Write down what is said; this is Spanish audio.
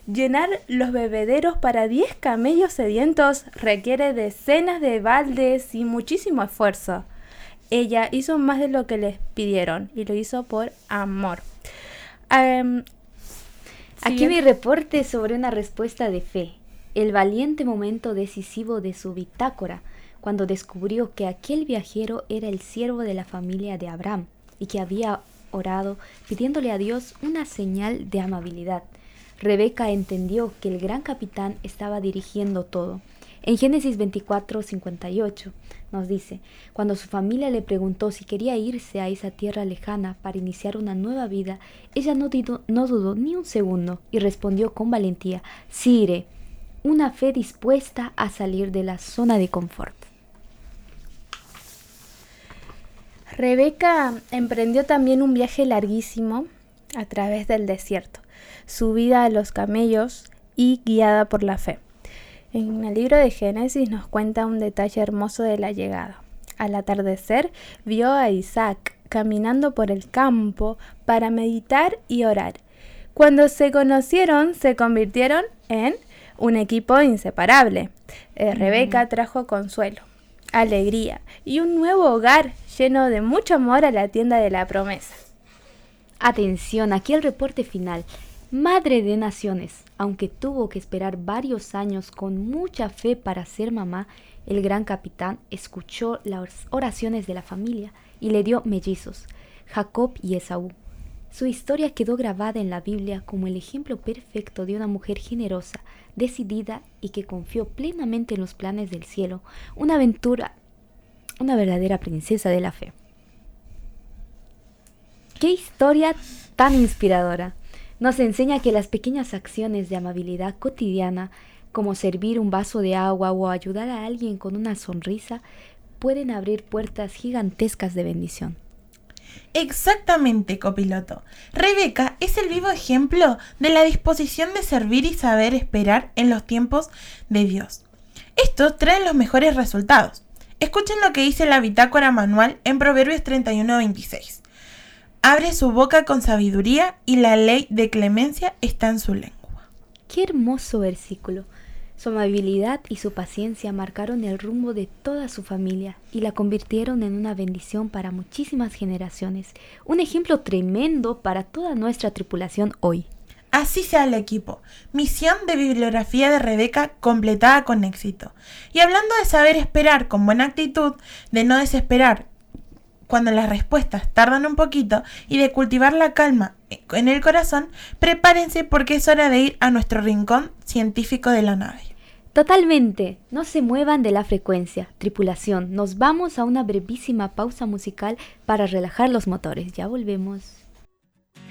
Llenar los bebederos para 10 camellos sedientos requiere decenas de baldes y muchísimo esfuerzo. Ella hizo más de lo que les pidieron y lo hizo por amor. Aquí mi reporte sobre una respuesta de fe. El valiente momento decisivo de su bitácora, cuando descubrió que aquel viajero era el siervo de la familia de Abraham y que había orado pidiéndole a Dios una señal de amabilidad. Rebeca entendió que el gran capitán estaba dirigiendo todo. En Génesis 24:58 nos dice, cuando su familia le preguntó si quería irse a esa tierra lejana para iniciar una nueva vida, ella no dudó ni un segundo y respondió con valentía, sí iré, una fe dispuesta a salir de la zona de confort. Rebeca emprendió también un viaje larguísimo a través del desierto, subida a los camellos y guiada por la fe. En el libro de Génesis nos cuenta un detalle hermoso de la llegada. Al atardecer vio a Isaac caminando por el campo para meditar y orar. Cuando se conocieron, se convirtieron en un equipo inseparable. Rebeca trajo consuelo, alegría y un nuevo hogar lleno de mucho amor a la tienda de la promesa. Atención, aquí el reporte final. Madre de naciones, aunque tuvo que esperar varios años con mucha fe para ser mamá, el gran capitán escuchó las oraciones de la familia y le dio mellizos, Jacob y Esaú. Su historia quedó grabada en la Biblia como el ejemplo perfecto de una mujer generosa, decidida y que confió plenamente en los planes del cielo, una verdadera princesa de la fe. ¡Qué historia tan inspiradora! Nos enseña que las pequeñas acciones de amabilidad cotidiana, como servir un vaso de agua o ayudar a alguien con una sonrisa, pueden abrir puertas gigantescas de bendición. Exactamente, copiloto. Rebeca es el vivo ejemplo de la disposición de servir y saber esperar en los tiempos de Dios. Esto trae los mejores resultados. Escuchen lo que dice la bitácora manual en Proverbios 31:26. Abre su boca con sabiduría y la ley de clemencia está en su lengua. ¡Qué hermoso versículo! Su amabilidad y su paciencia marcaron el rumbo de toda su familia y la convirtieron en una bendición para muchísimas generaciones. Un ejemplo tremendo para toda nuestra tripulación hoy. Así sea el equipo. Misión de bibliografía de Rebeca completada con éxito. Y hablando de saber esperar con buena actitud, de no desesperar cuando las respuestas tardan un poquito y de cultivar la calma en el corazón, prepárense porque es hora de ir a nuestro rincón científico de la nave. Totalmente, no se muevan de la frecuencia, tripulación, nos vamos a una brevísima pausa musical para relajar los motores, ya volvemos.